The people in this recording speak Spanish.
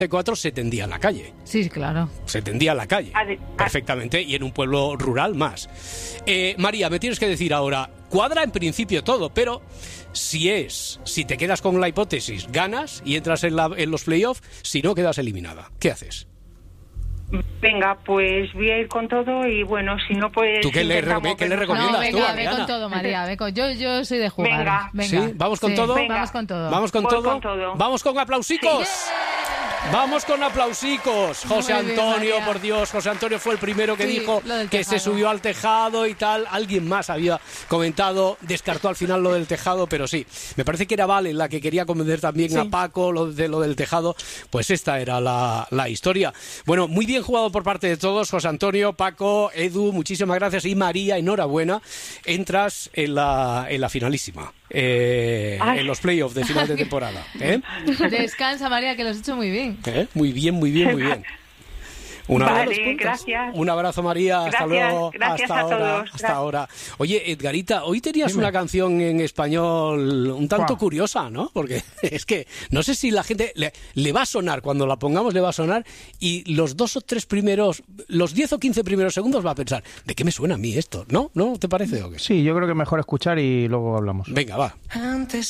4 se tendía en la calle. Sí, claro. Se tendía en la calle, perfectamente, y en un pueblo rural más. María, me tienes que decir ahora, cuadra en principio todo, pero si te quedas con la hipótesis, ganas y entras en los playoffs, si no, quedas eliminada. ¿Qué haces? Venga, pues voy a ir con todo y bueno, si no pues... ¿Tú qué le recomiendas No, venga, tú, ve con todo, María. Yo soy de jugar. Venga. ¿Sí? ¿Vamos con todo? Venga. Vamos con todo. ¿Vamos con Voy todo? con todo. ¡Vamos con aplausicos! Sí. Vamos con aplausicos. José Muy bien, Antonio, María. por Dios, José Antonio fue el primero que Sí, dijo lo del que se tejado. subió al tejado y tal. Alguien más había comentado, descartó al final lo del tejado, pero sí. Me parece que era Vale la que quería convencer también a Paco lo del tejado. Pues esta era la historia. Bueno, muy bien jugado por parte de todos. José Antonio, Paco, Edu, muchísimas gracias. Y María, enhorabuena. Entras en la finalísima. En los playoffs de final de temporada. Descansa, María, que lo has hecho muy bien. Muy bien, muy bien, muy bien. Vale, gracias. Un abrazo, María. Hasta Gracias, luego. gracias hasta a ahora. todos. Hasta ahora. Oye, Edgarita, hoy tenías una canción en español un tanto curiosa, ¿no? Porque es que no sé si la gente le va a sonar, cuando la pongamos le va a sonar, y los 2 o 3 primeros, los 10 o 15 primeros segundos va a pensar, ¿de qué me suena a mí esto? ¿No? ¿No te parece o qué? Sí, yo creo que es mejor escuchar y luego hablamos. Venga, va. Antes